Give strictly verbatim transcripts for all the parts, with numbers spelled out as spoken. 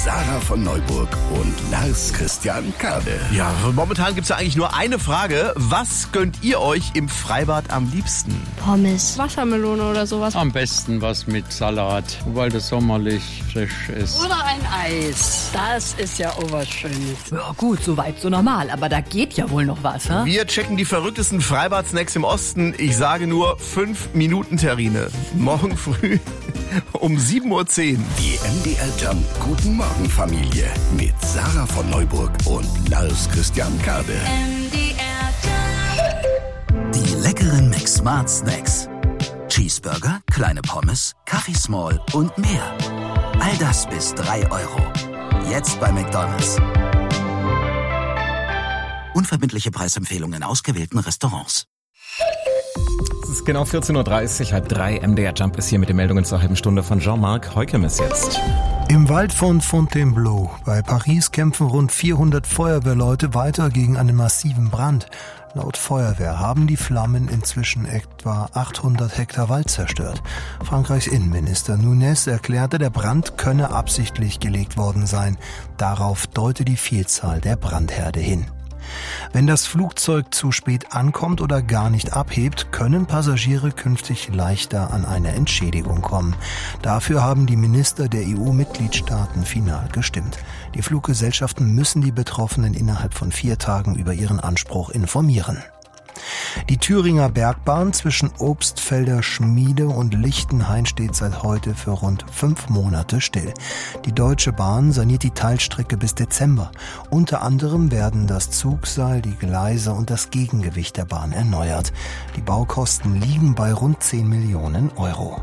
Sarah von Neuburg und Lars Christian Kade. Ja, momentan gibt's ja eigentlich nur eine Frage. Was gönnt ihr euch im Freibad am liebsten? Pommes. Wassermelone oder sowas. Am besten was mit Salat, weil das sommerlich frisch ist. Oder ein Eis. Das ist ja auch was Schönes. Ja gut, soweit so normal, aber da geht ja wohl noch was, ha? Wir checken die verrücktesten Freibad-Snacks im Osten. Ich sage nur fünf Minuten Terrine. Morgen früh um sieben Uhr zehn. Die M D R Jump Guten Morgen Familie mit Sarah von Neuburg und Lars Christian Kade. M D R Jump. Die leckeren McSmart Snacks. Cheeseburger, kleine Pommes, Kaffee Small und mehr. All das bis drei Euro. Jetzt bei McDonald's. Unverbindliche Preisempfehlungen in ausgewählten Restaurants. Es ist genau vierzehn Uhr dreißig, halb drei. M D R Jump ist hier mit den Meldungen zur halben Stunde von Jean-Marc Heukemes jetzt. Im Wald von Fontainebleau bei Paris kämpfen rund vierhundert Feuerwehrleute weiter gegen einen massiven Brand. Laut Feuerwehr haben die Flammen inzwischen etwa achthundert Hektar Wald zerstört. Frankreichs Innenminister Nunez erklärte, der Brand könne absichtlich gelegt worden sein. Darauf deute die Vielzahl der Brandherde hin. Wenn das Flugzeug zu spät ankommt oder gar nicht abhebt, können Passagiere künftig leichter an eine Entschädigung kommen. Dafür haben die Minister der E U-Mitgliedstaaten final gestimmt. Die Fluggesellschaften müssen die Betroffenen innerhalb von vier Tagen über ihren Anspruch informieren. Die Thüringer Bergbahn zwischen Obstfelder Schmiede und Lichtenhain steht seit heute für rund fünf Monate still. Die Deutsche Bahn saniert die Teilstrecke bis Dezember. Unter anderem werden das Zugseil, die Gleise und das Gegengewicht der Bahn erneuert. Die Baukosten liegen bei rund zehn Millionen Euro.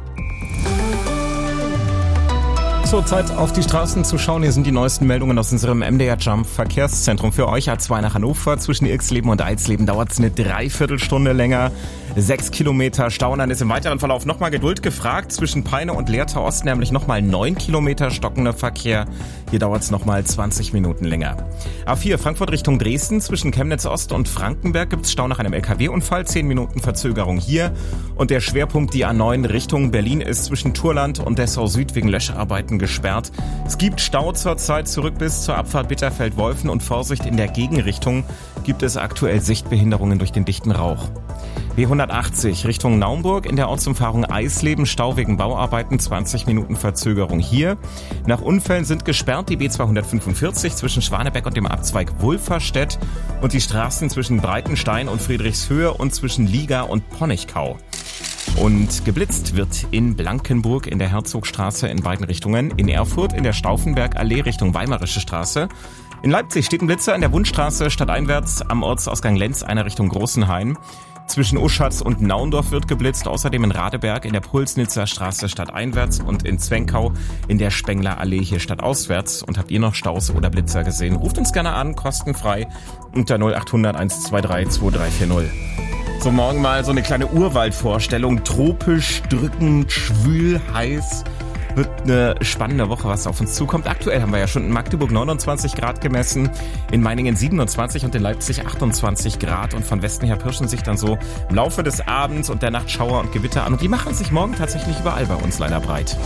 So, Zeit auf die Straßen zu schauen. Hier sind die neuesten Meldungen aus unserem M D R Jump Verkehrszentrum für euch. A zwei nach Hannover. Zwischen Irxleben und Eisleben dauert es eine Dreiviertelstunde länger. Sechs Kilometer Stau. Und dann ist im weiteren Verlauf nochmal Geduld gefragt. Zwischen Peine und Lehrter Ost nämlich nochmal neun Kilometer stockender Verkehr. Hier dauert es nochmal zwanzig Minuten länger. A vier Frankfurt Richtung Dresden. Zwischen Chemnitz Ost und Frankenberg gibt es Stau nach einem L K W-Unfall. zehn Minuten Verzögerung hier. Und der Schwerpunkt die A neun Richtung Berlin ist zwischen Turland und Dessau Süd wegen Löscharbeiten gesperrt. Es gibt Stau zurzeit zurück bis zur Abfahrt Bitterfeld-Wolfen und Vorsicht in der Gegenrichtung gibt es aktuell Sichtbehinderungen durch den dichten Rauch. B hundertachtzig Richtung Naumburg in der Ortsumfahrung Eisleben, Stau wegen Bauarbeiten, zwanzig Minuten Verzögerung hier. Nach Unfällen sind gesperrt die B zweihundertfünfundvierzig zwischen Schwanebeck und dem Abzweig Wulferstedt und die Straßen zwischen Breitenstein und Friedrichshöhe und zwischen Liga und Ponichkau. Und geblitzt wird in Blankenburg in der Herzogstraße in beiden Richtungen, in Erfurt in der Stauffenbergallee Richtung Weimarische Straße. In Leipzig steht ein Blitzer in der Wundstraße stadteinwärts am Ortsausgang Lenz, einer Richtung Großenhain. Zwischen Uschatz und Naundorf wird geblitzt, außerdem in Radeberg in der Pulsnitzer Straße stadteinwärts und in Zwenkau in der Spengler Allee hier stadtauswärts. Und habt ihr noch Staus oder Blitzer gesehen? Ruft uns gerne an, kostenfrei unter null achthundert eins zwei drei zwei drei vier null. So, morgen mal so eine kleine Urwaldvorstellung. Tropisch, drückend, schwül, heiß. Wird eine spannende Woche, was auf uns zukommt. Aktuell haben wir ja schon in Magdeburg neunundzwanzig Grad gemessen, in Meiningen siebenundzwanzig und in Leipzig achtundzwanzig Grad. Und von Westen her pirschen sich dann so im Laufe des Abends und der Nacht Schauer und Gewitter an. Und die machen sich morgen tatsächlich überall bei uns leider breit.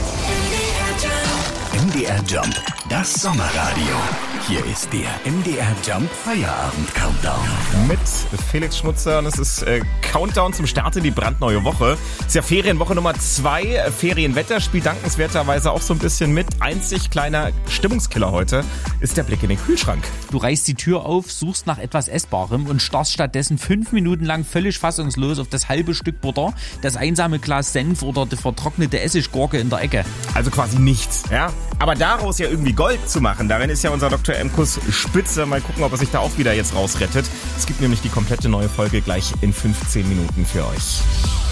M D R Jump, das Sommerradio. Hier ist der M D R Jump Feierabend Countdown. Mit Felix Schmutzer und es ist äh, Countdown zum Start in die brandneue Woche. Es ist ja Ferienwoche Nummer zwei. Ferienwetter spielt dankenswerterweise auch so ein bisschen mit. Einzig kleiner Stimmungskiller heute ist der Blick in den Kühlschrank. Du reißt die Tür auf, suchst nach etwas Essbarem und starrst stattdessen fünf Minuten lang völlig fassungslos auf das halbe Stück Butter, das einsame Glas Senf oder die vertrocknete Essiggurke in der Ecke. Also quasi nichts, ja? Aber daraus ja irgendwie Gold zu machen, darin ist ja unser Doktor Emkus Spitze. Mal gucken, ob er sich da auch wieder jetzt rausrettet. Es gibt nämlich die komplette neue Folge gleich in fünfzehn Minuten für euch.